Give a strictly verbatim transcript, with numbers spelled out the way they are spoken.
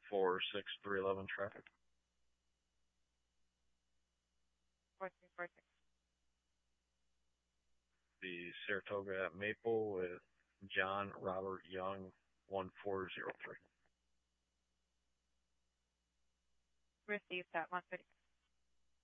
for six three eleven traffic. Four three four six. The Saratoga at Maple with John Robert Young, one four zero three. Received that one thirty.